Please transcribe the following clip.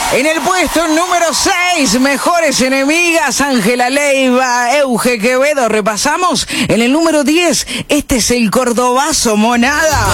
En el puesto número 6, Mejores Enemigas, Ángela Leiva, Euge Quevedo. Repasamos. En el número 10, este es el Cordobazo, Monada.